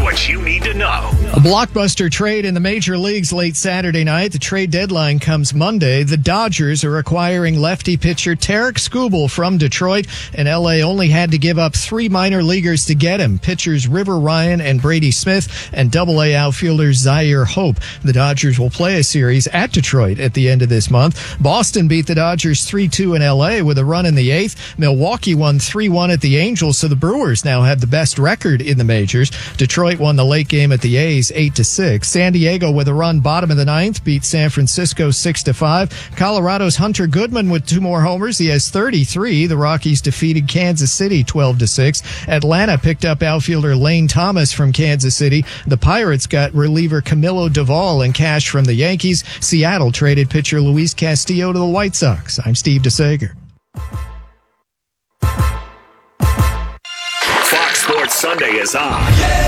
what you need to know. A blockbuster trade in the major leagues late Saturday night. The trade deadline comes Monday. The Dodgers are acquiring lefty pitcher Tarik Skubal from Detroit, and L.A. only had to give up 3 minor leaguers to get him. Pitchers River Ryan and Brady Smith and Double-A outfielders Zaire Hope. The Dodgers will play a series at Detroit at the end of this month. Boston beat the Dodgers 3-2 in L.A. with a run in the 8th. Milwaukee won 3-1 at the Angels, so the Brewers now have the best record in the majors. Detroit won the late game at the A's 8-6. San Diego with a run bottom of the 9th beat San Francisco 6-5. Colorado's Hunter Goodman with 2 more homers. He has 33. The Rockies defeated Kansas City 12-6. Atlanta picked up outfielder Lane Thomas from Kansas City. The Pirates got reliever Camilo Doval and cash from the Yankees. Seattle traded pitcher Luis Castillo to the White Sox. I'm Steve DeSager. Fox Sports Sunday is on.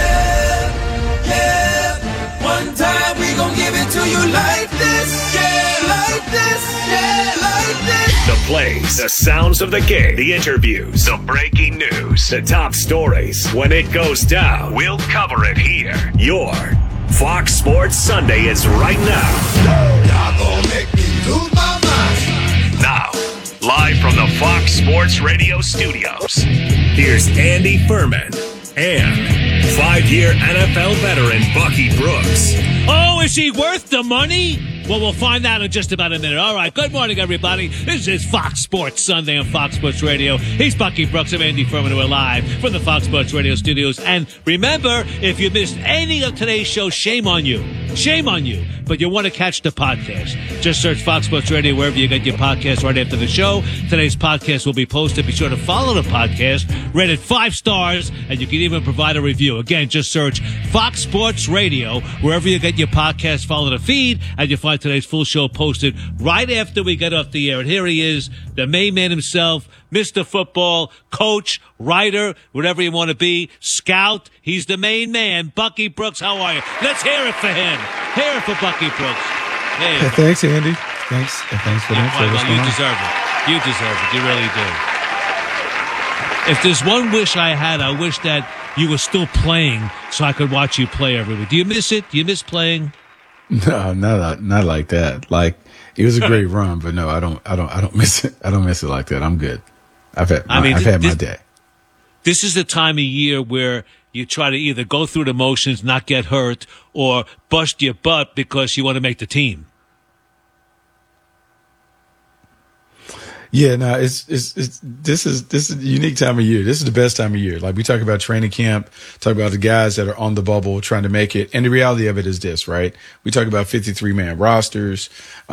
One time we gon' give it to you like this. Like this. Like this. The plays, the sounds of the game, the interviews, the breaking news, the top stories. When it goes down, we'll cover it here. Your Fox Sports Sunday is right now. Y'all gon' make me lose my mind. Now, live from the Fox Sports Radio studios, here's Andy Furman and 5-year NFL veteran Bucky Brooks. Oh, is he worth the money? Well, we'll find out in just about a minute. All right, good morning, everybody. This is Fox Sports Sunday on Fox Sports Radio. He's Bucky Brooks. I'm Andy Furman. We're live from the Fox Sports Radio studios. And remember, if you missed any of today's show, shame on you. Shame on you. But you want to catch the podcast. Just search Fox Sports Radio wherever you get your podcast right after the show. Today's podcast will be posted. Be sure to follow the podcast. Rate it 5 stars, and you can even provide a review. Again, just search Fox Sports Radio wherever you get your podcast. Follow the feed, and you'll find today's full show posted right after we get off the air. And here he is, the main man himself, Mr. Football, coach, writer, whatever you want to be, scout. He's the main man, Bucky Brooks. How are you? Let's hear it for him. Hear it for Bucky Brooks. Hey, thanks, Andy. Thanks for that. Well, you deserve it. You deserve it. You really do. If there's one wish I had, I wish that you were still playing so I could watch you play every week. Do you miss it? Do you miss playing? No, not like that. Like, it was a great run, but no, I don't miss it. I don't miss it like that. I'm good. I've had my day. This is the time of year where you try to either go through the motions, not get hurt, or bust your butt because you want to make the team. Yeah, no, this is a unique time of year. This is the best time of year. Like, we talk about training camp, talk about the guys that are on the bubble trying to make it. And the reality of it is this, right? We talk about 53-man rosters.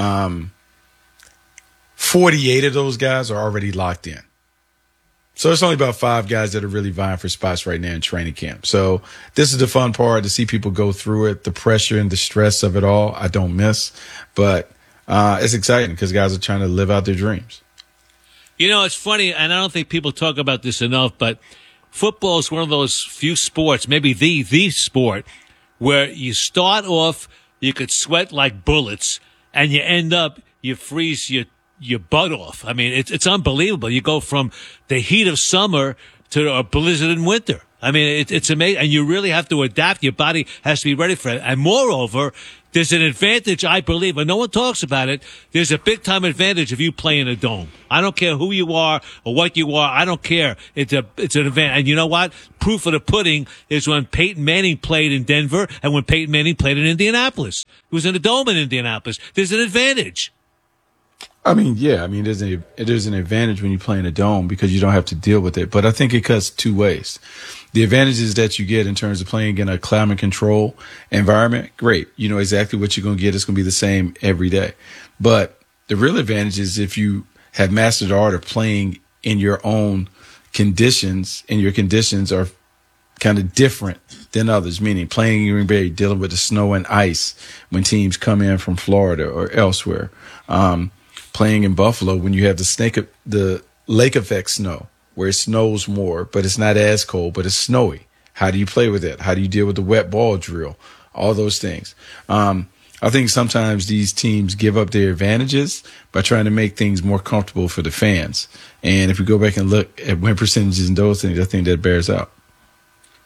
48 of those guys are already locked in. So it's only about 5 guys that are really vying for spots right now in training camp. So this is the fun part, to see people go through it. The pressure and the stress of it all, I don't miss. But it's exciting because guys are trying to live out their dreams. You know, it's funny, and I don't think people talk about this enough, but football is one of those few sports, maybe the sport, where you start off, you could sweat like bullets, and you end up, you freeze your butt off. I mean, it's unbelievable. You go from the heat of summer to a blizzard in winter. I mean, it's amazing, and you really have to adapt. Your body has to be ready for it. And moreover, there's an advantage, I believe, and no one talks about it. There's a big-time advantage if you play in a dome. I don't care who you are or what you are. I don't care. It's an advantage. And you know what? Proof of the pudding is when Peyton Manning played in Denver and when Peyton Manning played in Indianapolis. He was in a dome in Indianapolis. There's an advantage. I mean, yeah. I mean, there's an advantage when you play in a dome because you don't have to deal with it. But I think it cuts 2 ways. The advantages that you get in terms of playing in a climate control environment, great. You know exactly what you're going to get. It's going to be the same every day. But the real advantage is if you have mastered the art of playing in your own conditions, and your conditions are kind of different than others, meaning playing in Green Bay, dealing with the snow and ice when teams come in from Florida or elsewhere. Playing in Buffalo when you have the lake effect snow, where it snows more, but it's not as cold, but it's snowy. How do you play with it? How do you deal with the wet ball drill? All those things. I think sometimes these teams give up their advantages by trying to make things more comfortable for the fans. And if we go back and look at win percentages and those things, I think that bears out.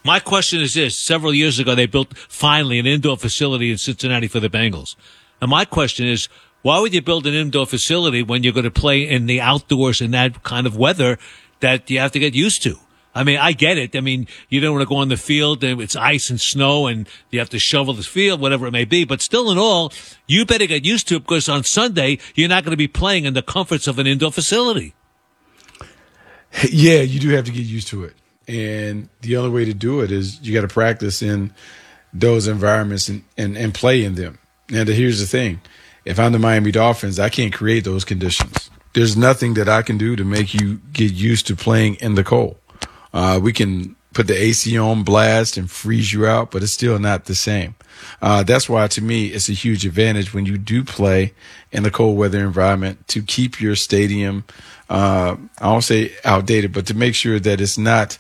My question is this. Several years ago, they built finally an indoor facility in Cincinnati for the Bengals. And my question is, why would you build an indoor facility when you're going to play in the outdoors in that kind of weather that you have to get used to? I mean, I get it. I mean, you don't want to go on the field and it's ice and snow and you have to shovel the field, whatever it may be. But still in all, you better get used to it because on Sunday, you're not going to be playing in the comforts of an indoor facility. Yeah, you do have to get used to it. And the only way to do it is you got to practice in those environments and play in them. And here's the thing. If I'm the Miami Dolphins, I can't create those conditions. There's nothing that I can do to make you get used to playing in the cold. We can put the AC on blast and freeze you out, but it's still not the same. That's why, to me, it's a huge advantage when you do play in the cold weather environment to keep your stadium, I won't say outdated, but to make sure that it's not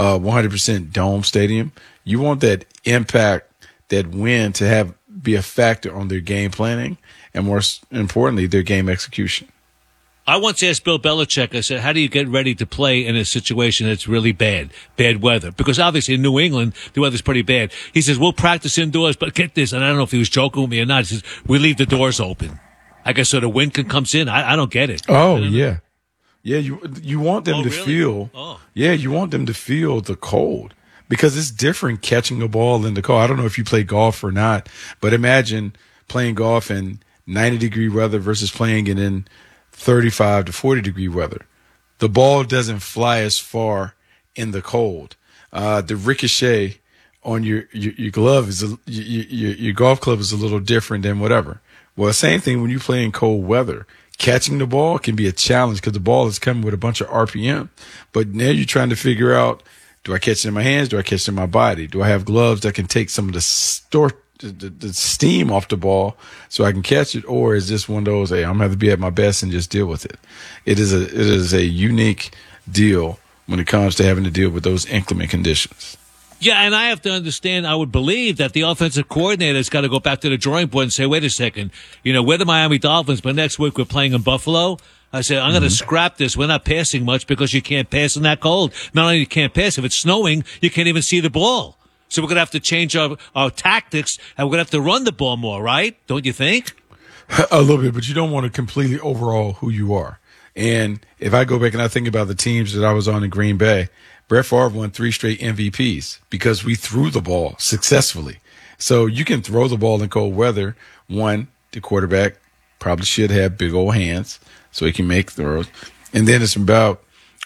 100% dome stadium. You want that impact, that wind to be a factor on their game planning and, more importantly, their game execution. I once asked Bill Belichick, I said, how do you get ready to play in a situation that's really bad weather? Because obviously in New England, the weather's pretty bad. He says, we'll practice indoors, but get this, and I don't know if he was joking with me or not. He says, we leave the doors open. I guess so the wind comes in. I don't get it. Oh, yeah. Yeah, you want them to really? feel, yeah, you want them to feel the cold because it's different catching a ball in the cold. I don't know if you play golf or not, but imagine playing golf in 90-degree weather versus playing it in 35 to 40-degree weather. The ball doesn't fly as far in the cold. The ricochet on your glove your golf club is a little different than whatever. Well, same thing when you play in cold weather. Catching the ball can be a challenge because the ball is coming with a bunch of RPM. But now you're trying to figure out, do I catch it in my hands? Do I catch it in my body? Do I have gloves that can take some of the steam off the ball so I can catch it? Or is this one of those, hey, I'm going to have to be at my best and just deal with it? It is a unique deal when it comes to having to deal with those inclement conditions. Yeah, and I have to understand, I would believe that the offensive coordinator's got to go back to the drawing board and say, wait a second, we're the Miami Dolphins, but next week we're playing in Buffalo. I said, I'm going to scrap this. We're not passing much because you can't pass in that cold. Not only you can't pass, if it's snowing, you can't even see the ball. So we're going to have to change our tactics, and we're going to have to run the ball more, right? Don't you think? A little bit, but you don't want to completely overhaul who you are. And if I go back and I think about the teams that I was on in Green Bay, Brett Favre won 3 straight MVPs because we threw the ball successfully. So you can throw the ball in cold weather. One, the quarterback probably should have big old hands so he can make throws. And then it's about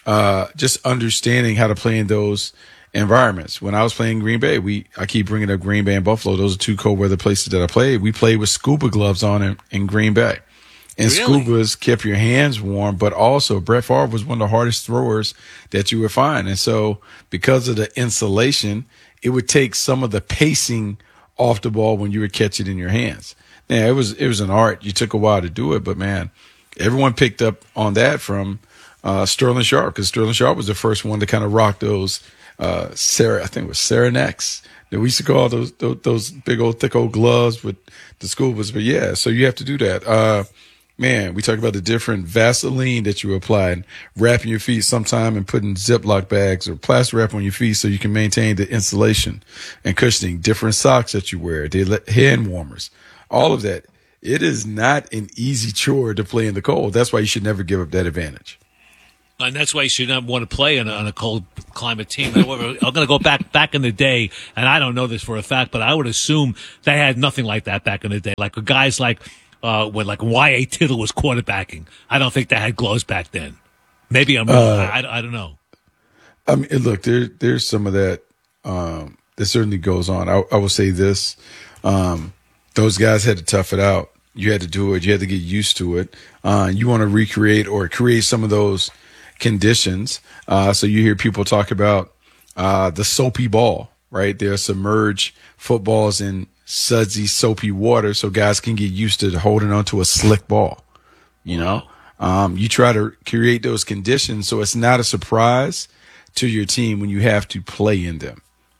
just understanding how to play in those environments. When I was playing Green Bay, I keep bringing up Green Bay and Buffalo. Those are 2 cold weather places that I played. We played with scuba gloves on in Green Bay. And really? Scubas kept your hands warm, but also Brett Favre was one of the hardest throwers that you would find. And so because of the insulation, it would take some of the pacing off the ball when you would catch it in your hands. Now, it was an art. You took a while to do it, but man, everyone picked up on that from Sterling Sharp, because Sterling Sharp was the first one to kind of rock those I think it was Cernex. We used to call those big old thick old gloves with the Scubas. But yeah, so you have to do that. Man, we talk about the different Vaseline that you apply and wrapping your feet sometime and putting Ziploc bags or plastic wrap on your feet so you can maintain the insulation and cushioning, different socks that you wear, hand warmers, all of that. It is not an easy chore to play in the cold. That's why you should never give up that advantage. And that's why you should not want to play on a cold climate team. However, I'm going to go back in the day, and I don't know this for a fact, but I would assume they had nothing like that back in the day. Like guys like when Y.A. Tittle was quarterbacking. I don't think they had gloves back then. Maybe I'm wrong. I don't know. I mean, look, there's some of that that certainly goes on. I will say this. Those guys had to tough it out. You had to do it. You had to get used to it. You want to recreate or create some of those conditions. So you hear people talk about the soapy ball, right? They're submerged footballs in sudsy, soapy water so guys can get used to holding onto a slick ball. You try to create those conditions so it's not a surprise to your team when you have to play in them.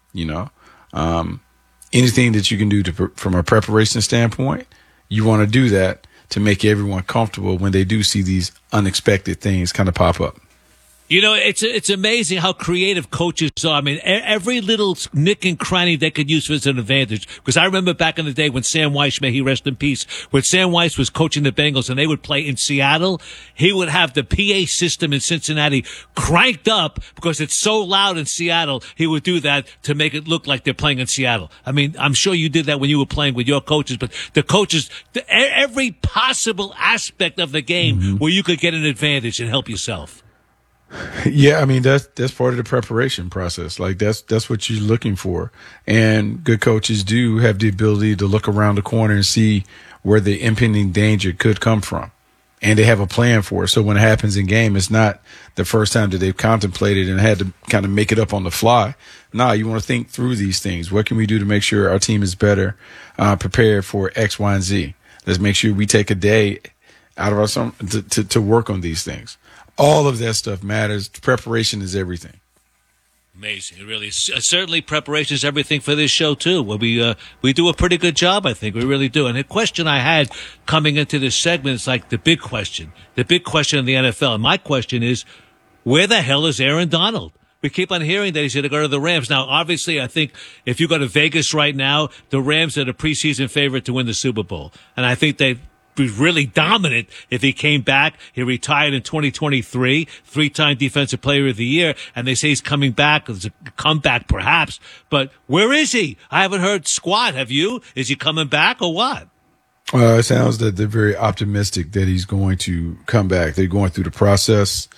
Anything that you can do from a preparation standpoint, you want to do that to make everyone comfortable when they do see these unexpected things kind of pop up. You know, it's amazing how creative coaches are. I mean, every little nick and cranny they could use as an advantage. Because I remember back in the day when Sam Weiss, may he rest in peace, when Sam Weiss was coaching the Bengals and they would play in Seattle, he would have the PA system in Cincinnati cranked up because it's so loud in Seattle. He would do that to make it look like they're playing in Seattle. I mean, I'm sure you did that when you were playing with your coaches, but the coaches, every possible aspect of the game where you could get an advantage and help yourself. Yeah, I mean that's part of the preparation process. Like that's what you're looking for. And good coaches do have the ability to look around the corner and see where the impending danger could come from. And they have a plan for it. So when it happens in game, it's not the first time that they've contemplated and had to kind of make it up on the fly. Nah, you want to think through these things. What can we do to make sure our team is better prepared for X, Y, and Z? Let's make sure we take a day out of our summer to work on these things. All of that stuff matters. Preparation is everything. Amazing. It really is. Certainly preparation is everything for this show, too. Well, we do a pretty good job, I think. We really do. And the question I had coming into this segment is like the big question in the NFL. And my question is, where the hell is Aaron Donald? We keep on hearing that he's going to go to the Rams. Now, obviously, I think if you go to Vegas right now, the Rams are the preseason favorite to win the Super Bowl. And I think they be really dominant if he came back. He retired in 2023, three-time Defensive Player of the Year, and they say he's coming back. It's a comeback, perhaps. But where is he? I haven't heard squat. Have you? Is he coming back or what? It sounds that they're very optimistic that he's going to come back. They're going through the process.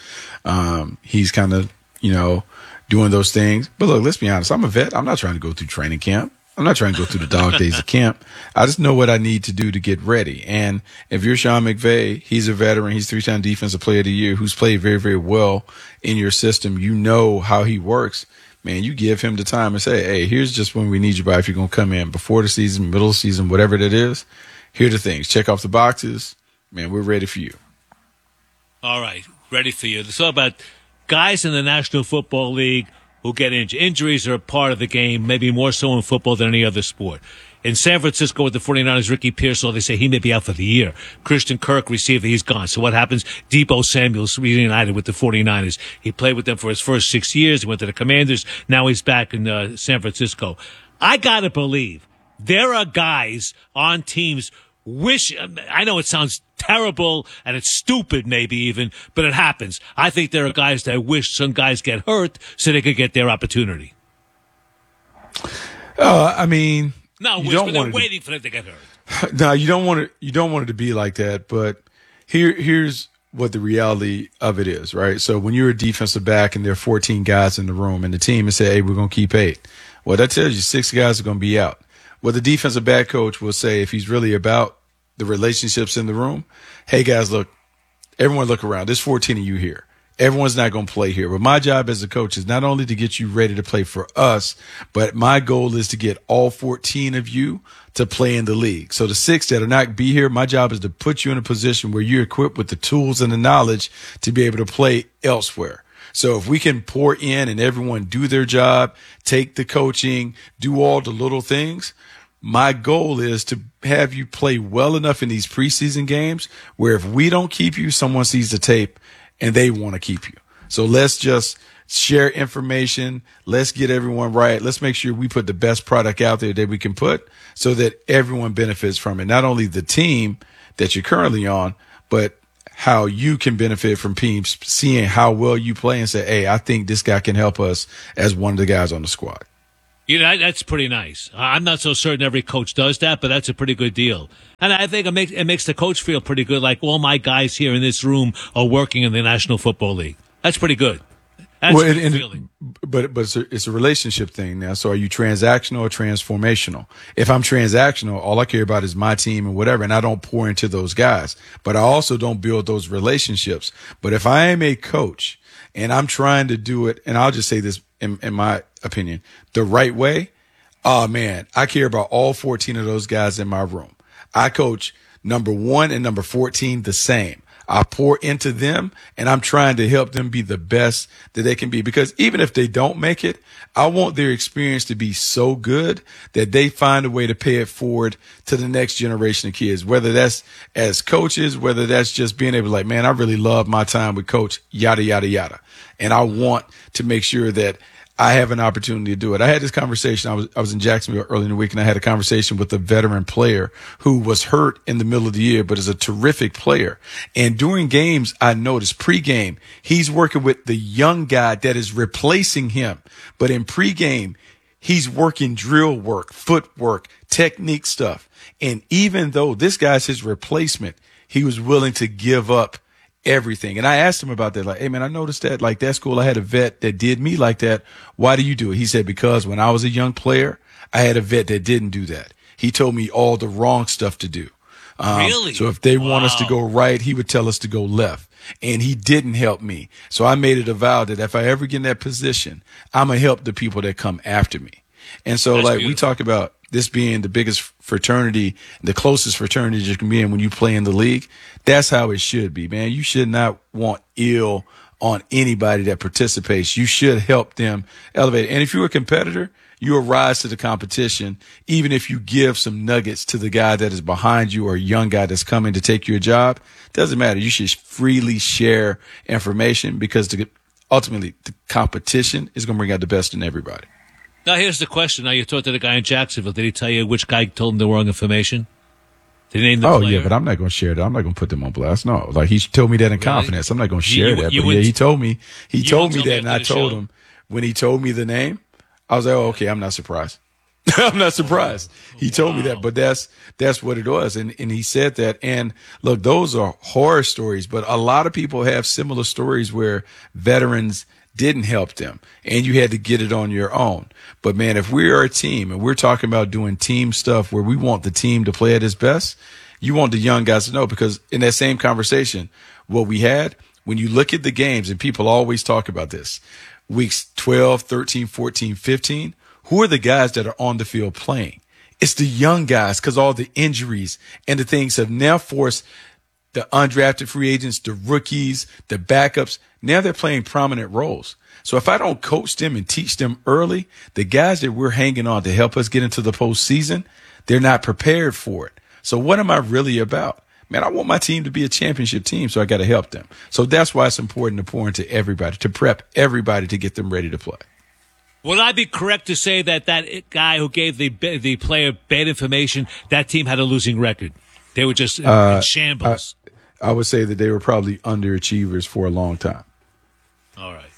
He's kind of, doing those things. But look, let's be honest. I'm a vet. I'm not trying to go through training camp. I'm not trying to go through the dog days of camp. I just know what I need to do to get ready. And if you're Sean McVay, he's a veteran. He's three-time Defensive Player of the Year who's played very, very well in your system. You know how he works. Man, you give him the time and say, hey, here's just when we need you by if you're going to come in before the season, middle of the season, whatever it is. Here are the things. Check off the boxes. Man, we're ready for you. All right, ready for you. It's all about guys in the National Football League who get injured. Injuries are a part of the game, maybe more so in football than any other sport. In San Francisco with the 49ers, Ricky Pearsall, they say he may be out for the year. Christian Kirk, receiver, he's gone. So what happens? Deebo Samuel's reunited with the 49ers. He played with them for his first 6 years. He went to the Commanders. Now he's back in San Francisco. I got to believe there are guys on teams I know it sounds terrible and it's stupid maybe even, but it happens. I think there are guys that wish some guys get hurt so they could get their opportunity. I mean, no, they're waiting for them to get hurt. No, you don't want it to be like that. But here's what the reality of it is, right? So when you're a defensive back and there are 14 guys in the room and the team has said, hey, we're going to keep 8. Well, that tells you 6 guys are going to be out. Well, the defensive back coach will say, if he's really about the relationships in the room, hey guys, look, everyone look around. There's 14 of you here. Everyone's not going to play here. But my job as a coach is not only to get you ready to play for us, but my goal is to get all 14 of you to play in the league. So the 6 that are not be here, my job is to put you in a position where you're equipped with the tools and the knowledge to be able to play elsewhere. So if we can pour in and everyone do their job, take the coaching, do all the little things, my goal is to have you play well enough in these preseason games where if we don't keep you, someone sees the tape and they want to keep you. So let's just share information. Let's get everyone right. Let's make sure we put the best product out there that we can put so that everyone benefits from it. Not only the team that you're currently on, but how you can benefit from teams seeing how well you play and say, hey, I think this guy can help us as one of the guys on the squad. That's pretty nice. I'm not so certain every coach does that, but that's a pretty good deal. And I think it makes the coach feel pretty good, like all my guys here in this room are working in the National Football League. That's pretty good. That's well, but it's a relationship thing now. So are you transactional or transformational? If I'm transactional, all I care about is my team and whatever, and I don't pour into those guys. But I also don't build those relationships. But if I am a coach and I'm trying to do it, and I'll just say this in my opinion, the right way, oh man, I care about all 14 of those guys in my room. I coach number 1 and number 14 the same. I pour into them, and I'm trying to help them be the best that they can be. Because even if they don't make it, I want their experience to be so good that they find a way to pay it forward to the next generation of kids, whether that's as coaches, whether that's just being able to like, man, I really love my time with coach, yada, yada, yada. And I want to make sure that I have an opportunity to do it. I had this conversation. I was in Jacksonville early in the week, and I had a conversation with a veteran player who was hurt in the middle of the year, but is a terrific player. And during games, I noticed pregame, he's working with the young guy that is replacing him. But in pregame, he's working drill work, footwork, technique stuff. And even though this guy's his replacement, he was willing to give up everything. And I asked him about that. Like, hey man, I noticed that like that school, I had a vet that did me like that. Why do you do it? He said, because when I was a young player, I had a vet that didn't do that. He told me all the wrong stuff to do. Really? So if they want us to go right, he would tell us to go left. And he didn't help me. So I made it a vow that if I ever get in that position, I'm going to help the people that come after me. And so That's like beautiful. we talk about this being the biggest fraternity, the closest fraternity you can be in when you play in the league. That's how it should be, man. You should not want ill on anybody that participates. You should help them elevate. And if you're a competitor, you will rise to the competition, even if you give some nuggets to the guy that is behind you or a young guy that's coming to take your job. Doesn't matter. You should freely share information because ultimately the competition is going to bring out the best in everybody. Now, here's the question. Now, you talked to the guy in Jacksonville. Did he tell you which guy told him the wrong information? Did he name the player? Yeah, but I'm not going to share that. I'm not going to put them on blast. No, like he told me that in confidence. I'm not going to share that. But yeah, he told me. He told me that, and I told him when he told me the name, I was like, oh, okay, I'm not surprised. I'm not surprised. He told me that, but that's what it was. And he said that. And look, those are horror stories, but a lot of people have similar stories where veterans didn't help them and you had to get it on your own. But man, if we are a team and we're talking about doing team stuff where we want the team to play at its best, you want the young guys to know, because in that same conversation, what we had, when you look at the games, and people always talk about this, weeks 12, 13, 14, 15, who are the guys that are on the field playing? It's the young guys, because all the injuries and the things have now forced the undrafted free agents, the rookies, the backups. Now they're playing prominent roles. So if I don't coach them and teach them early, the guys that we're hanging on to help us get into the postseason, they're not prepared for it. So what am I really about? Man, I want my team to be a championship team, so I got to help them. So that's why it's important to pour into everybody, to prep everybody to get them ready to play. Would I be correct to say that guy who gave the player bad information, that team had a losing record? They were just in shambles. I would say that they were probably underachievers for a long time. All right.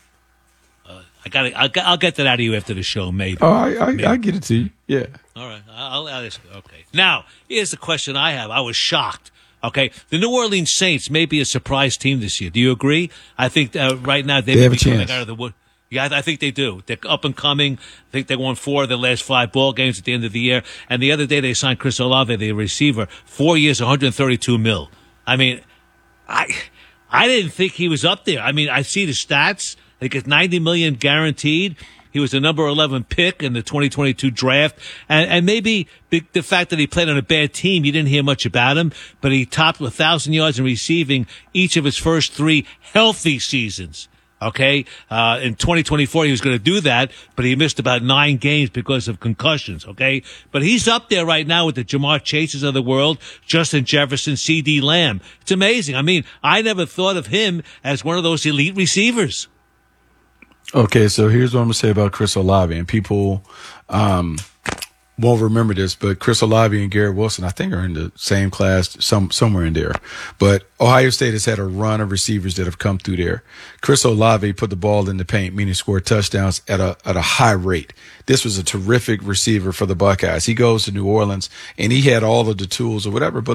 I'll get that out of you after the show, maybe. Oh, I get it to you. Yeah. All right. I'll ask you. Okay. Now, here's the question I have. I was shocked. Okay. The New Orleans Saints may be a surprise team this year. Do you agree? I think right now they may have be a chance. coming out of the wood. Yeah, I think they do. They're up and coming. I think they won 4 of their last 5 ball games at the end of the year. And the other day they signed Chris Olave, the receiver, 4 years, $132 million. I mean, I didn't think he was up there. I mean, I see the stats. I think it's $90 million guaranteed. He was the number 11 pick in the 2022 draft. And maybe the fact that he played on a bad team, you didn't hear much about him, but he topped 1,000 yards in receiving each of his first 3 healthy seasons. Okay. In 2024, he was going to do that, but he missed about 9 games because of concussions. Okay. But he's up there right now with the Jamar Chases of the world, Justin Jefferson, CD Lamb. It's amazing. I mean, I never thought of him as one of those elite receivers. Okay. So here's what I'm going to say about Chris Olave, and people, won't remember this, but Chris Olave and Garrett Wilson, I think, are in the same class, somewhere in there. But Ohio State has had a run of receivers that have come through there. Chris Olave put the ball in the paint, meaning scored touchdowns at a high rate. This was a terrific receiver for the Buckeyes. He goes to New Orleans, and he had all of the tools or whatever, but